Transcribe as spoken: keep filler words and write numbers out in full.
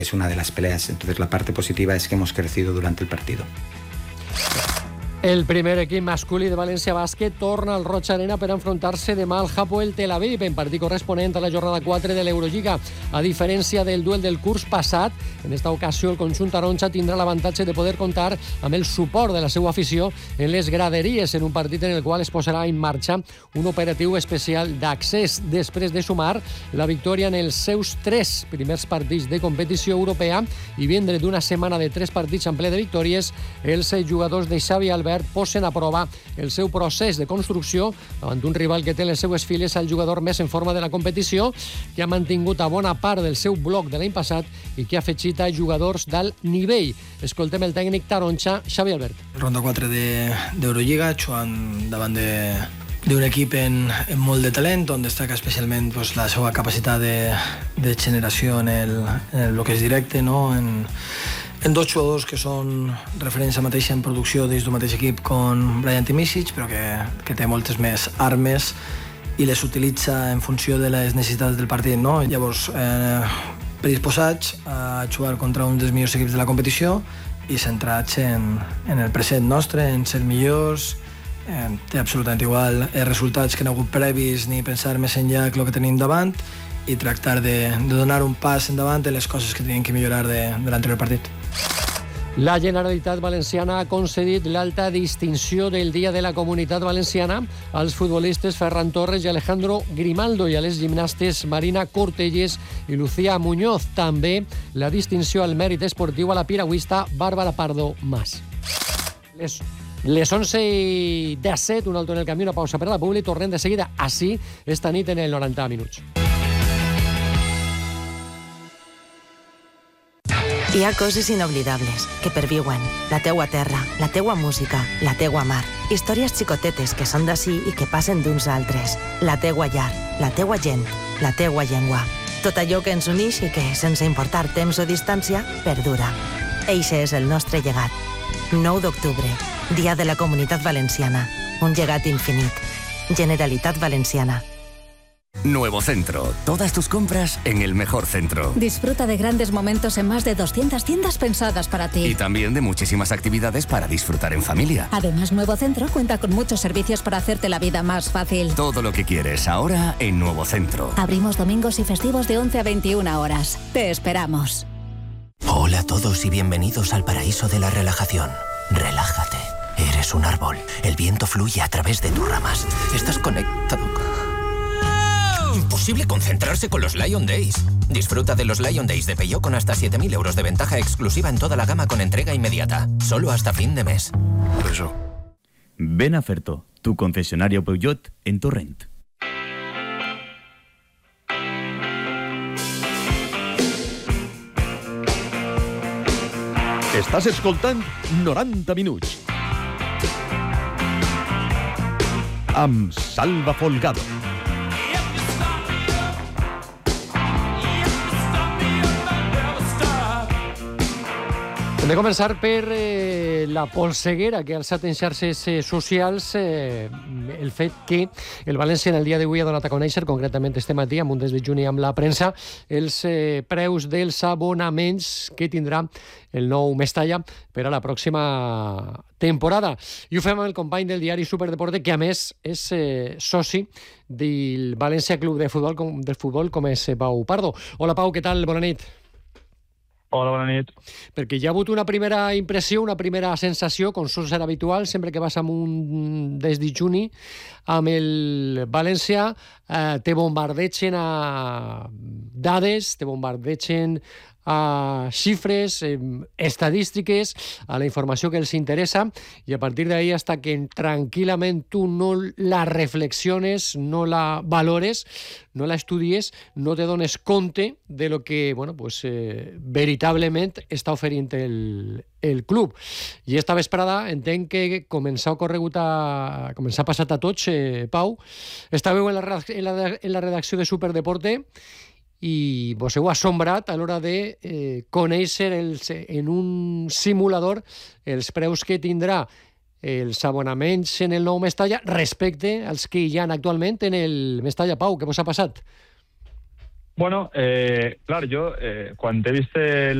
Es una de las peleas, entonces la parte positiva es que hemos crecido durante el partido. El primer equip masculí de València Bàsquet torna al Roig Arena per enfrontar-se demà al Hapoel Tel Aviv en partit corresponent a la jornada quatre de l'Eurolliga. A diferència del duel del curs passat, en esta ocasió el conjunt taronja tindrà l'avantatge de poder comptar amb el suport de la seva afició en les graderies, en un partit en el qual es posarà en marxa un operatiu especial d'accés després de sumar la victòria en els seus tres primers partits de competició europea i vindre d'una setmana de tres partits en ple de victòries. Els jugadors de Xavi Albert posen a prova el seu procés de construcció davant d'un rival que té en les seues files el jugador més en forma de la competició, que ha mantingut a bona part del seu bloc de l'any passat i que ha afegit a jugadors d'alt nivell. Escoltem el tècnic taronja, Xavi Albert. Ronda quatre d'Eurolliga, jugant davant de d'un equip en, en molt de talent, on destaca especialment pues, la seva capacitat de, de generació en el, en el bloqueig directe, no? en, en dos jugadors que són referència mateixa en producció dins d'un mateix equip com Bryant i Micic, però que, que té moltes més armes i les utilitza en funció de les necessitats del partit, no? Llavors, eh, predisposats a jugar contra un dels millors equips de la competició i centrats en, en el present nostre, en ser millors. Eh, té absolutament igual els resultats que no ha hagut previs ni pensar més enllà que el que tenim davant i tractar de, de donar un pas endavant en les coses que tenim que millorar de, de l'anterior partit. La Generalitat Valenciana ha concedit l'alta distinció del Dia de la Comunitat Valenciana als futbolistes Ferran Torres i Alejandro Grimaldo i a les gimnastes Marina Cortelles i Lucía Muñoz. També la distinció al mèrit esportiu a la piragüista Bàrbara Pardo Mas. Les Les onze i disset, un alto en el camí, una pausa per a la publi. Tornem de seguida així esta nit en el noranta minuts. Hi ha coses inoblidables que perviuen. La teua terra, la teua música, la teua mar. Històries xicotetes que són d'ací i que passen d'uns a altres. La teua llar, la teua gent, la teua llengua. Tot allò que ens uneix i que, sense importar temps o distància, perdura. Eixe és el nostre llegat. nou d'octubre, Dia de la Comunitat Valenciana. Un llegat infinit. Generalitat Valenciana. Nuevo Centro. Todas tus compras en el mejor centro. Disfruta de grandes momentos en más de doscientas tiendas pensadas para ti. Y también de muchísimas actividades para disfrutar en familia. Además, Nuevo Centro cuenta con muchos servicios para hacerte la vida más fácil. Todo lo que quieres ahora en Nuevo Centro. Abrimos domingos y festivos de once a veintiuna horas. Te esperamos. Hola a todos y bienvenidos al paraíso de la relajación. Relájate. Eres un árbol. El viento fluye a través de tus ramas. Estás conectado. Imposible concentrarse con los Lion Days. Disfruta de los Lion Days de Peugeot con hasta siete mil euros de ventaja exclusiva en toda la gama con entrega inmediata. Solo hasta fin de mes. Por eso. Ven a Ferto, tu concesionario Peugeot en Torrent. Estàs escoltant noranta minuts amb Salva Folgado. Hem de començar per eh, la polseguera que ha alçat en xarxes eh, socials eh, el fet que el València en el dia d'avui ha donat a conèixer, concretament este matí, amb un desdejuni amb la premsa, els eh, preus dels abonaments que tindrà el nou Mestalla per a la pròxima temporada. I ho fem amb el company del diari Superdeporte, que a més és eh, soci del València Club de Futbol, com, del futbol, com és Pau Pardo. Hola Pau, què tal? Bona nit. Hola, bona nit. Perquè hi ha hagut una primera impressió, una primera sensació, com sol ser habitual, sempre que vas amb un desdejuni amb el València, eh, te bombardegen a dades, te bombardegen a xifres, eh, estadístiques, a la informació que els interessa, i a partir d'ahí, hasta que tranquil·lament tu no la reflexiones, no la valores, no la estudies, no te dones compte de lo que, bueno, pues, eh, veritablement està oferint el, el club. I esta vesprada entenc que començar a corregut a, començar a passar a tots, eh, Pau. Estàveu en la, en, la, en la redacció de Superdeporte i vos heu assombrat a l'hora de eh, conèixer els, en un simulador els preus que tindrà els abonaments en el nou Mestalla respecte als que hi ha actualment en el Mestalla. Pau, què vos ha passat? Bueno, eh, clar, jo, eh, quan he vist el,